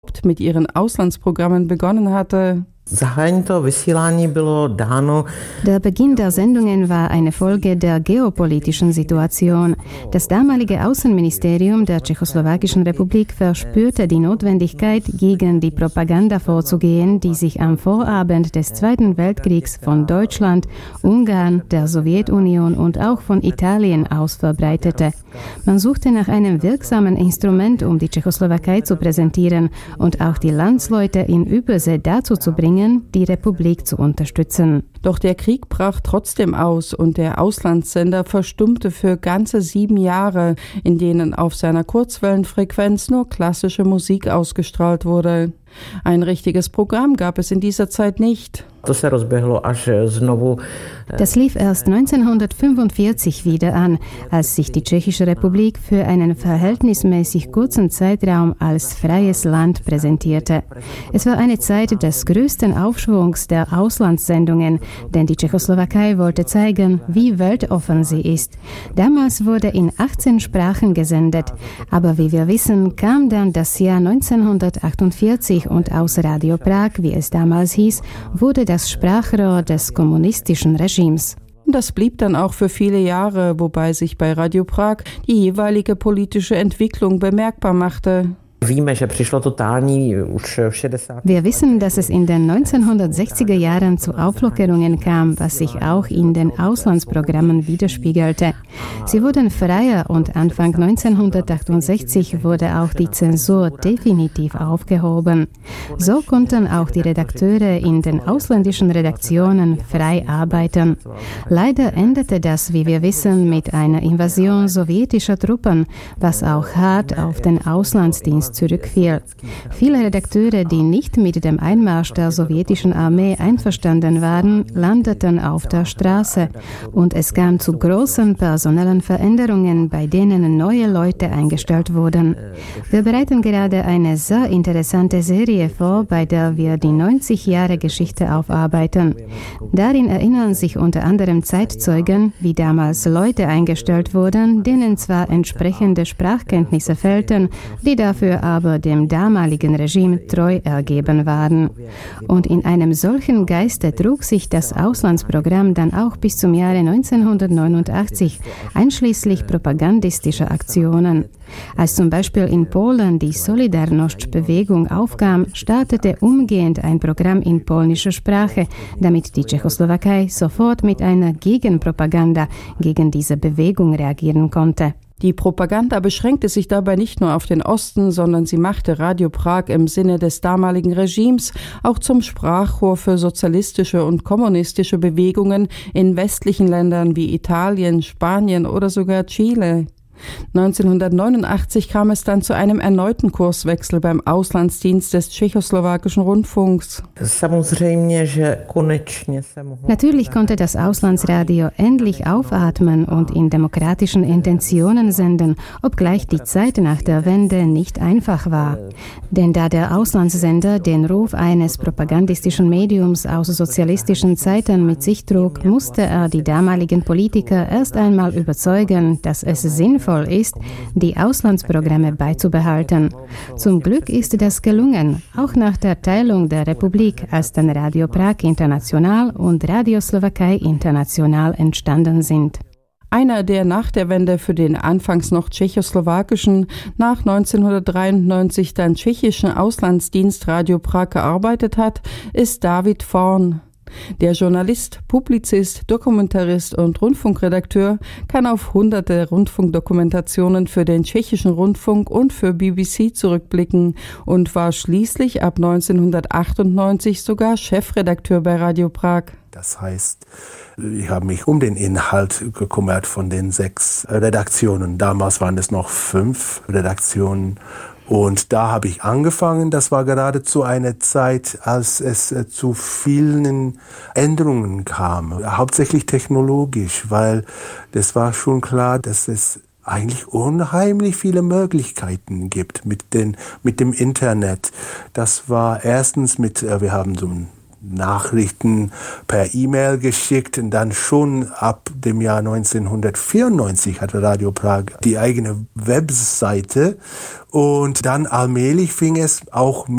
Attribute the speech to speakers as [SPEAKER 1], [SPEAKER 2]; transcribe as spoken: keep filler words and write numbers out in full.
[SPEAKER 1] mit ihren Auslandsprogrammen begonnen hatte.
[SPEAKER 2] Der Beginn der Sendungen war eine Folge der geopolitischen Situation. Das damalige Außenministerium der Tschechoslowakischen Republik verspürte die Notwendigkeit, gegen die Propaganda vorzugehen, die sich am Vorabend des Zweiten Weltkriegs von Deutschland, Ungarn, der Sowjetunion und auch von Italien aus verbreitete. Man suchte nach einem wirksamen Instrument, um die Tschechoslowakei zu präsentieren und auch die Landsleute in Übersee dazu zu bringen, die Republik zu unterstützen.
[SPEAKER 1] Doch der Krieg brach trotzdem aus und der Auslandssender verstummte für ganze sieben Jahre, in denen auf seiner Kurzwellenfrequenz nur klassische Musik ausgestrahlt wurde. Ein richtiges Programm gab es in dieser Zeit nicht.
[SPEAKER 2] Das lief erst neunzehnhundertfünfundvierzig wieder an, als sich die Tschechische Republik für einen verhältnismäßig kurzen Zeitraum als freies Land präsentierte. Es war eine Zeit des größten Aufschwungs der Auslandssendungen, denn die Tschechoslowakei wollte zeigen, wie weltoffen sie ist. Damals wurde in achtzehn Sprachen gesendet, aber wie wir wissen, kam dann das Jahr neunzehnhundertachtundvierzig und aus Radio Prag, wie es damals hieß, wurde das Sprachrohr des kommunistischen Regimes.
[SPEAKER 1] Das blieb dann auch für viele Jahre, wobei sich bei Radio Prag die jeweilige politische Entwicklung bemerkbar machte.
[SPEAKER 2] Wir wissen, dass es in den neunzehnhundertsechziger Jahren zu Auflockerungen kam, was sich auch in den Auslandsprogrammen widerspiegelte. Sie wurden freier und Anfang neunzehnhundertachtundsechzig wurde auch die Zensur definitiv aufgehoben. So konnten auch die Redakteure in den ausländischen Redaktionen frei arbeiten. Leider endete das, wie wir wissen, mit einer Invasion sowjetischer Truppen, was auch hart auf den Auslandsdienst zurückfiel. Viele Redakteure, die nicht mit dem Einmarsch der sowjetischen Armee einverstanden waren, landeten auf der Straße und es kam zu großen personellen Veränderungen, bei denen neue Leute eingestellt wurden. Wir bereiten gerade eine sehr interessante Serie vor, bei der wir die neunzig Jahre Geschichte aufarbeiten. Darin erinnern sich unter anderem Zeitzeugen, wie damals Leute eingestellt wurden, denen zwar entsprechende Sprachkenntnisse fehlten, die dafür aber dem damaligen Regime treu ergeben waren. Und in einem solchen Geiste trug sich das Auslandsprogramm dann auch bis zum Jahre neunzehnhundertneunundachtzig, einschließlich propagandistischer Aktionen. Als zum Beispiel in Polen die Solidarność-Bewegung aufkam, startete umgehend ein Programm in polnischer Sprache, damit die Tschechoslowakei sofort mit einer Gegenpropaganda gegen diese Bewegung reagieren konnte.
[SPEAKER 1] Die Propaganda beschränkte sich dabei nicht nur auf den Osten, sondern sie machte Radio Prag im Sinne des damaligen Regimes auch zum Sprachrohr für sozialistische und kommunistische Bewegungen in westlichen Ländern wie Italien, Spanien oder sogar Chile. neunzehnhundertneunundachtzig kam es dann zu einem erneuten Kurswechsel beim Auslandsdienst des tschechoslowakischen Rundfunks.
[SPEAKER 2] Natürlich konnte das Auslandsradio endlich aufatmen und in demokratischen Intentionen senden, obgleich die Zeit nach der Wende nicht einfach war. Denn da der Auslandssender den Ruf eines propagandistischen Mediums aus sozialistischen Zeiten mit sich trug, musste er die damaligen Politiker erst einmal überzeugen, dass es sinnvoll ist, die Auslandsprogramme beizubehalten. Zum Glück ist das gelungen, auch nach der Teilung der Republik, als dann Radio Prag International und Radio Slowakei International entstanden sind.
[SPEAKER 1] Einer, der nach der Wende für den anfangs noch tschechoslowakischen, nach neunzehnhundertdreiundneunzig dann tschechischen Auslandsdienst Radio Prag gearbeitet hat, ist David Forn. Der Journalist, Publizist, Dokumentarist und Rundfunkredakteur kann auf hunderte Rundfunkdokumentationen für den tschechischen Rundfunk und für B B C zurückblicken und war schließlich ab neunzehnhundertachtundneunzig sogar Chefredakteur bei Radio Prag.
[SPEAKER 3] Das heißt, ich habe mich um den Inhalt gekümmert von den sechs Redaktionen. Damals waren es noch fünf Redaktionen. Und da habe ich angefangen, das war geradezu eine Zeit, als es äh, zu vielen Änderungen kam, hauptsächlich technologisch, weil das war schon klar, dass es eigentlich unheimlich viele Möglichkeiten gibt mit, den, mit dem Internet. Das war erstens mit, äh, wir haben so ein Nachrichten per E-Mail geschickt und dann schon ab dem Jahr neunzehnhundertvierundneunzig hatte Radio Prag die eigene Webseite und dann allmählich fing es auch